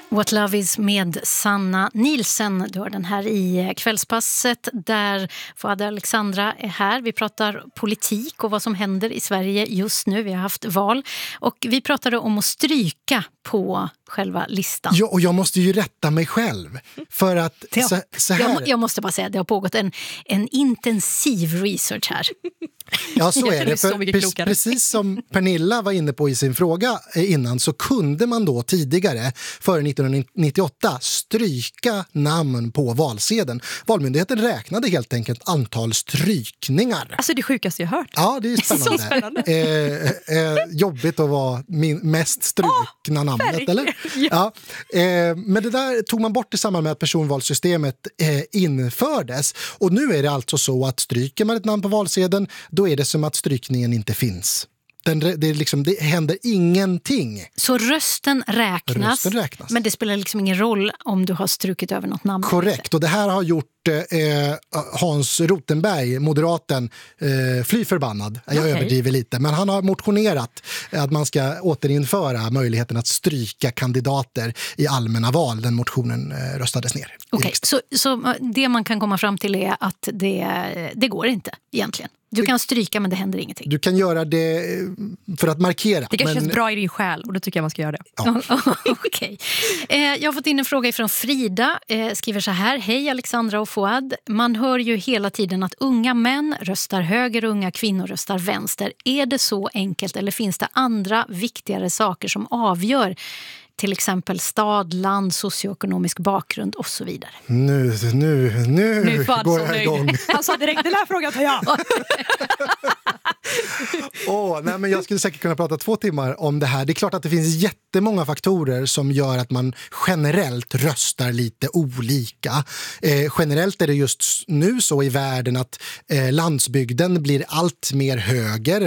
What Love Is med Sanna Nielsen. Du har den här i Kvällspasset där Fouad Alexandra är här. Vi pratar politik och vad som händer i Sverige just nu. Vi har haft val och vi pratade om att stryka på själva listan. Ja, och jag måste ju rätta mig själv. För att så här... Jag måste bara säga att det har pågått en intensiv research här. Ja, så är det. För precis som Pernilla var inne på i sin fråga innan så kunde man då tidigare, före 1998, stryka namn på valsedeln. Valmyndigheten räknade helt enkelt antal strykningar. Alltså det sjukaste jag hört. Ja, det är spännande. Så spännande. Jobbigt att vara mest strykna namnet, eller? Ja. Men det där tog man bort i samband med att personvalssystemet infördes. Och nu är det alltså så att stryker man ett namn på valsedeln, då är det som att strykningen inte finns. Det händer ingenting. Så rösten räknas, men det spelar liksom ingen roll om du har strukit över något namn. Korrekt, och det här har gjort Hans Rothenberg, moderaten, fly förbannad. Jag överdriver lite, men han har motionerat att man ska återinföra möjligheten att stryka kandidater i allmänna val. Den motionen röstades ner. Okej, så det man kan komma fram till är att det går inte egentligen. Du kan stryka men det händer ingenting. Du kan göra det för att markera. Det kanske känns bra i din själ och då tycker jag man ska göra det. Ja. Okej. Jag har fått in en fråga från Frida. Skriver så här: hej Alexandra och Fouad. Man hör ju hela tiden att unga män röstar höger och unga kvinnor röstar vänster. Är det så enkelt eller finns det andra viktigare saker som avgör? Till exempel stad, land, socioekonomisk bakgrund och så vidare. Nu går jag igång. Han sa direkt, den här frågan tar jag. Men jag skulle säkert kunna prata 2 timmar om det här. Det är klart att det finns jättemånga faktorer som gör att man generellt röstar lite olika. Generellt är det just nu så i världen att landsbygden blir allt mer höger.